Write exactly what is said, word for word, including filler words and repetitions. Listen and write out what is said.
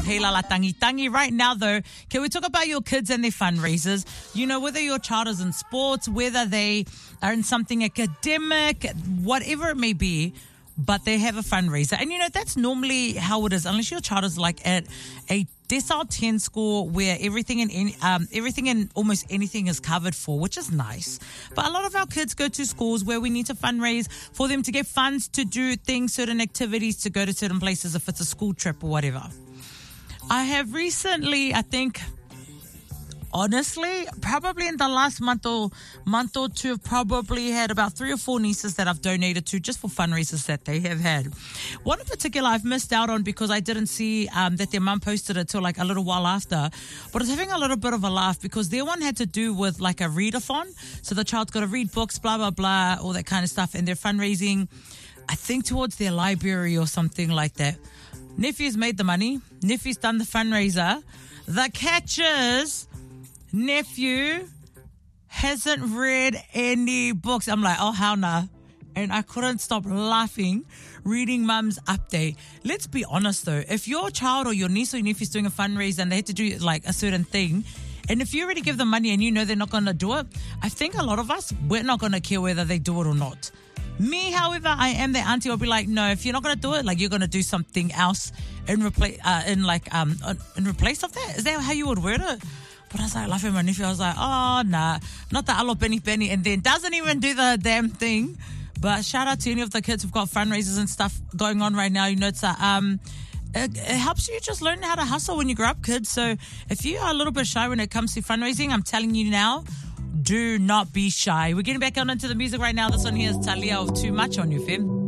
of Hela La Tangi Tangi. Right now, though, can we talk about your kids and their fundraisers? You know, whether your child is in sports, whether they are in something academic, whatever it may be, but they have a fundraiser. And, you know, that's normally how it is, unless your child is like at a decile ten score where everything and any, um, everything and almost anything is covered for, which is nice. But a lot of our kids go to schools where we need to fundraise for them to get funds to do things, certain activities, to go to certain places if it's a school trip or whatever. I have recently, I think... Honestly, probably in the last month or month or two, I've probably had about three or four nieces that I've donated to just for fundraisers that they have had. One in particular I've missed out on because I didn't see um, that their mum posted it till like a little while after. But I was having a little bit of a laugh because their one had to do with like a readathon. So the child's got to read books, blah, blah, blah, all that kind of stuff. And they're fundraising, I think, towards their library or something like that. Nephew's made the money. Nephew's done the fundraiser. The catch is... nephew hasn't read any books. I'm like, oh, how nah. And I couldn't stop laughing reading mum's update. Let's be honest though, if your child or your niece or your nephew's doing a fundraiser and they had to do like a certain thing, and if you already give them money and you know they're not going to do it, I think a lot of us, we're not going to care whether they do it or not. Me, however, I am the auntie. I'll be like, no, if you're not going to do it, like you're going to do something else in replace, uh, in like, um, in replace of that. Is that how you would word it? But I was like laughing at my nephew. I was like, oh, nah, not the alo penny penny. And then doesn't even do the damn thing. But shout out to any of the kids who've got fundraisers and stuff going on right now. You know, it's a, um, it, it helps you just learn how to hustle when you grow up, kids. So if you are a little bit shy when it comes to fundraising, I'm telling you now, do not be shy. We're getting back on into the music right now. This one here is Talia of Too Much on U F M.